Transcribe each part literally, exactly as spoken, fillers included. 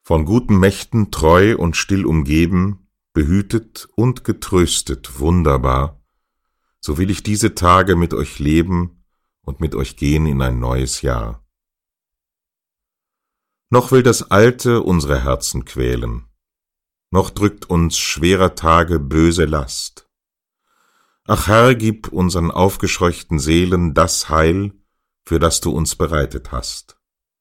Von guten Mächten treu und still umgeben, behütet und getröstet, wunderbar, so will ich diese Tage mit euch leben und mit euch gehen in ein neues Jahr. Noch will das Alte unsere Herzen quälen, noch drückt uns schwerer Tage böse Last. Ach Herr, gib unseren aufgescheuchten Seelen das Heil, für das du uns bereitet hast.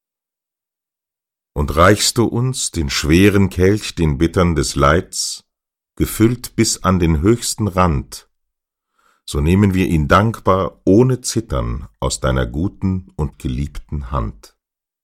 Und reichst du uns den schweren Kelch, den bittern des Leids, gefüllt bis an den höchsten Rand, so nehmen wir ihn dankbar ohne Zittern aus deiner guten und geliebten Hand.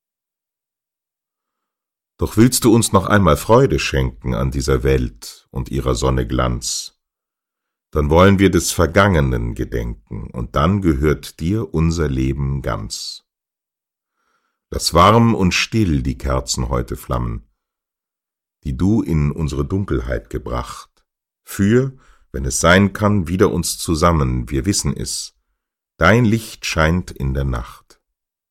Doch willst du uns noch einmal Freude schenken an dieser Welt und ihrer Sonne Glanz, dann wollen wir des Vergangenen gedenken, und dann gehört dir unser Leben ganz. Lass warm und still die Kerzen heute flammen, die du in unsere Dunkelheit gebracht, für, wenn es sein kann, wieder uns zusammen, wir wissen es, dein Licht scheint in der Nacht.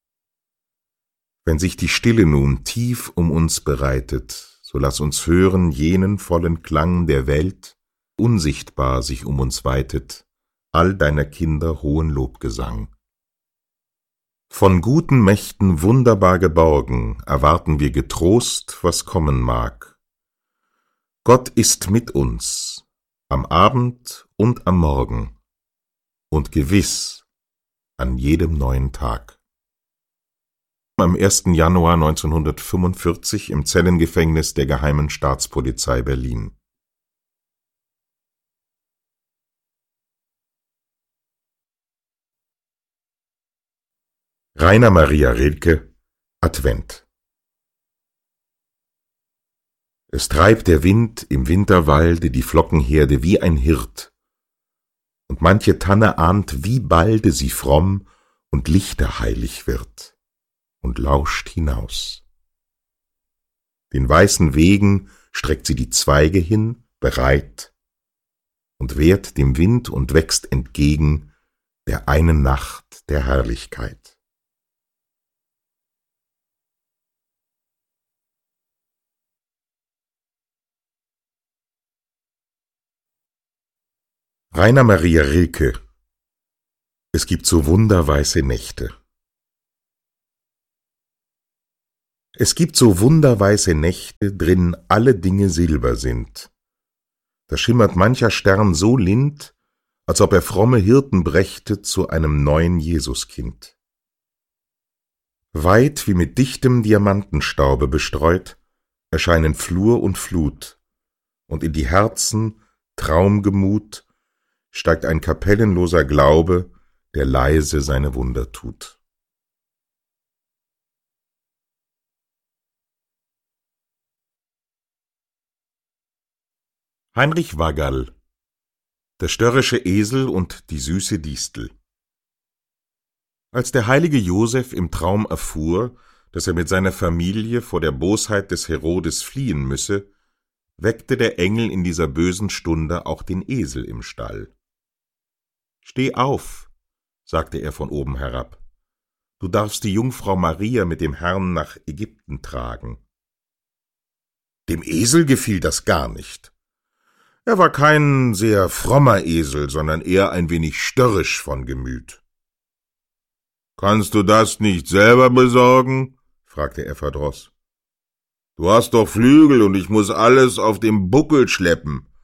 Wenn sich die Stille nun tief um uns bereitet, so lass uns hören jenen vollen Klang der Welt, unsichtbar sich um uns weitet, all deiner Kinder hohen Lobgesang. Von guten Mächten wunderbar geborgen, erwarten wir getrost, was kommen mag. Gott ist mit uns, am Abend und am Morgen, und gewiss an jedem neuen Tag. Am ersten Januar neunzehnhundertfünfundvierzig im Zellengefängnis der Geheimen Staatspolizei Berlin. Rainer Maria Rilke, Advent. Es treibt der Wind im Winterwalde die Flockenherde wie ein Hirt, und manche Tanne ahnt, wie balde sie fromm und lichterheilig wird, und lauscht hinaus. Den weißen Wegen streckt sie die Zweige hin, bereit, und wehrt dem Wind und wächst entgegen der einen Nacht der Herrlichkeit. Rainer Maria Rilke. Es gibt so wunderweiße Nächte. Es gibt so wunderweiße Nächte, drin alle Dinge Silber sind. Da schimmert mancher Stern so lind, als ob er fromme Hirten brächte zu einem neuen Jesuskind. Weit wie mit dichtem Diamantenstaube bestreut, erscheinen Flur und Flut, und in die Herzen, Traumgemut, steigt ein kapellenloser Glaube, der leise seine Wunder tut. Heinrich Waggerl. Der störrische Esel und die süße Distel. Als der heilige Josef im Traum erfuhr, dass er mit seiner Familie vor der Bosheit des Herodes fliehen müsse, weckte der Engel in dieser bösen Stunde auch den Esel im Stall. »Steh auf«, sagte er von oben herab, »du darfst die Jungfrau Maria mit dem Herrn nach Ägypten tragen.« Dem Esel gefiel das gar nicht. Er war kein sehr frommer Esel, sondern eher ein wenig störrisch von Gemüt. »Kannst du das nicht selber besorgen?« fragte er verdroß. »Du hast doch Flügel und ich muß alles auf dem Buckel schleppen.